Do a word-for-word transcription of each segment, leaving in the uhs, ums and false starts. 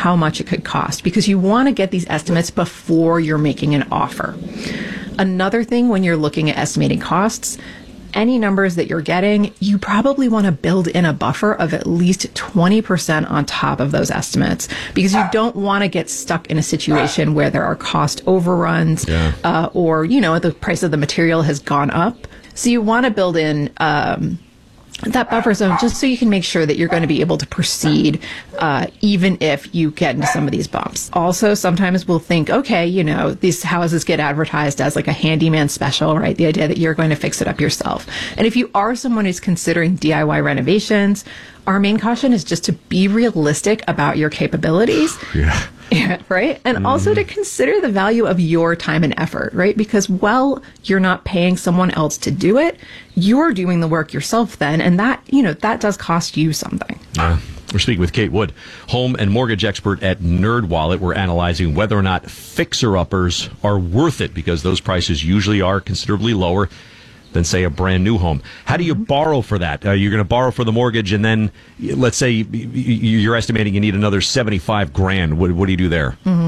how much it could cost, because you want to get these estimates before you're making an offer. Another thing when you're looking at estimating costs, any numbers that you're getting, you probably want to build in a buffer of at least twenty percent on top of those estimates, because you don't want to get stuck in a situation where there are cost overruns, yeah. uh, or, you know, the price of the material has gone up. So you want to build in um, that buffer zone just so you can make sure that you're going to be able to proceed uh, even if you get into some of these bumps. Also, sometimes we'll think, okay, you know, these houses get advertised as like a handyman special, right? The idea that you're going to fix it up yourself. And if you are someone who's considering D I Y renovations, our main caution is just to be realistic about your capabilities. Yeah. Yeah, right? And mm. also to consider the value of your time and effort, right? Because while you're not paying someone else to do it, you're doing the work yourself then. And that, you know, that does cost you something. Yeah. We're speaking with Kate Wood, home and mortgage expert at NerdWallet. We're analyzing whether or not fixer-uppers are worth it, because those prices usually are considerably lower than, say, a brand new home. How do you borrow for that? Uh, you're going to borrow for the mortgage, and then let's say you're estimating you need another seventy-five grand. What, what do you do there? Mm-hmm.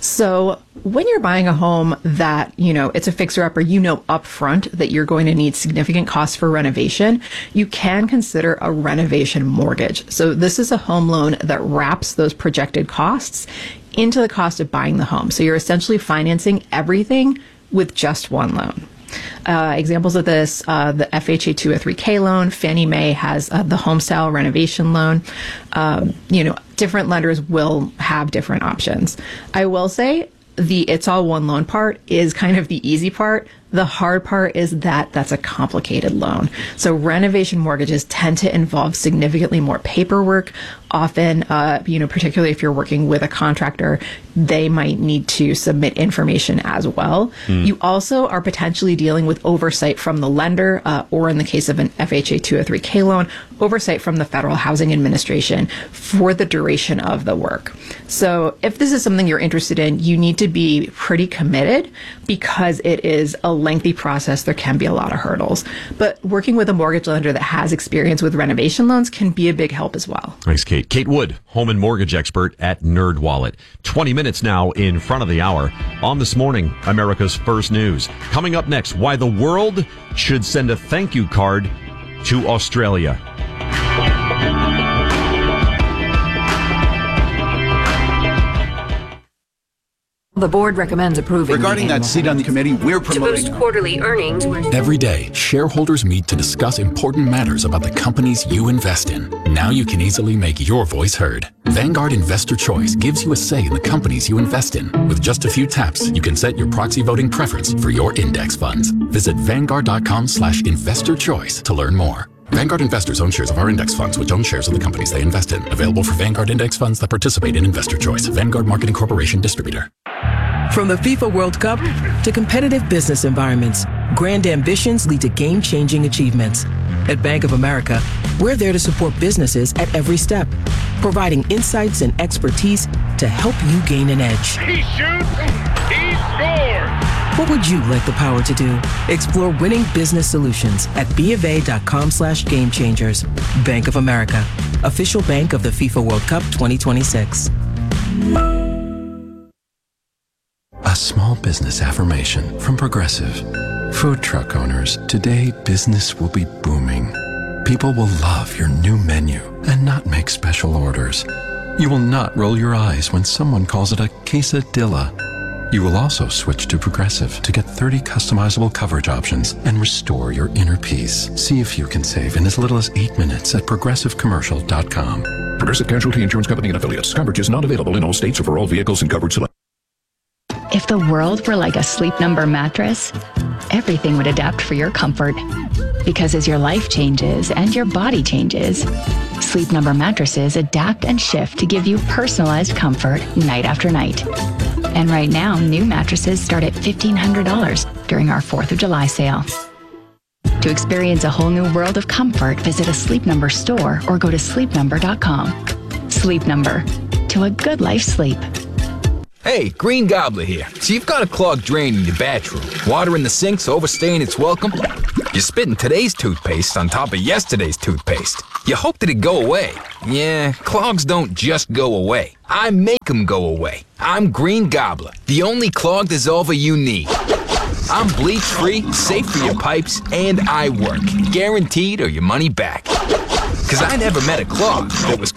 So when you're buying a home that, you know, it's a fixer-upper, you know up front that you're going to need significant costs for renovation, you can consider a renovation mortgage. So this is a home loan that wraps those projected costs into the cost of buying the home. So you're essentially financing everything with just one loan. Uh, examples of this, uh, the F H A two oh three K loan, Fannie Mae has uh, the home style renovation loan. Um, you know, different lenders will have different options. I will say the it's all one loan part is kind of the easy part. The hard part is that that's a complicated loan. So renovation mortgages tend to involve significantly more paperwork. Often, uh, you know, particularly if you're working with a contractor, they might need to submit information as well. Mm. You also are potentially dealing with oversight from the lender, uh, or in the case of an F H A two oh three K loan, oversight from the Federal Housing Administration for the duration of the work. So if this is something you're interested in, you need to be pretty committed, because it is a lengthy process. There can be a lot of hurdles, but working with a mortgage lender that has experience with renovation loans can be a big help as well. Thanks, Kate. Kate Wood, home and mortgage expert at NerdWallet. twenty minutes now in front of the hour on This Morning, America's First News. Coming up next, why the world should send a thank you card to Australia. The board recommends approving. Regarding that seat on the committee, we're promoting to boost quarterly earnings. Every day, shareholders meet to discuss important matters about the companies you invest in. Now you can easily make your voice heard. Vanguard Investor Choice gives you a say in the companies you invest in. With just a few taps, you can set your proxy voting preference for your index funds. Visit Vanguard.com slash investor choice to learn more. Vanguard investors own shares of our index funds, which own shares of the companies they invest in. Available for Vanguard index funds that participate in Investor Choice. Vanguard Marketing Corporation Distributor. From the FIFA World Cup to competitive business environments, grand ambitions lead to game-changing achievements. At Bank of America, we're there to support businesses at every step, providing insights and expertise to help you gain an edge. He shoots, he scores! What would you like the power to do? Explore winning business solutions at bofa.com slash game changers. Bank of America, official bank of the FIFA World Cup twenty twenty-six. A small business affirmation from Progressive. Food truck owners, today business will be booming. People will love your new menu and not make special orders. You will not roll your eyes when someone calls it a quesadilla. You will also switch to Progressive to get thirty customizable coverage options and restore your inner peace. See if you can save in as little as eight minutes at progressive commercial dot com. Progressive Casualty Insurance Company and Affiliates. Coverage is not available in all states or for all vehicles and coverage select. If the world were like a Sleep Number mattress, everything would adapt for your comfort. Because as your life changes and your body changes, Sleep Number mattresses adapt and shift to give you personalized comfort night after night. And right now, new mattresses start at fifteen hundred dollars during our fourth of July sale. To experience a whole new world of comfort, visit a Sleep Number store or go to sleep number dot com. Sleep Number. To a good life sleep. Hey, Green Gobbler here. So you've got a clogged drain in your bathroom. Water in the sink's overstaying its welcome. You're spitting today's toothpaste on top of yesterday's toothpaste. You hope that it go away. Yeah, clogs don't just go away. I make them go away. I'm Green Gobbler, the only clog dissolver you need. I'm bleach-free, safe for your pipes, and I work. Guaranteed or your money back. Because I never met a clog that was